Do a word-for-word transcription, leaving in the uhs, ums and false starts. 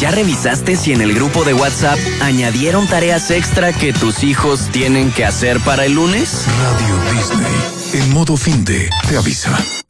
¿Ya revisaste si en el grupo de WhatsApp añadieron tareas extra que tus hijos tienen que hacer para el lunes? Radio Disney, en modo fin de, te avisa.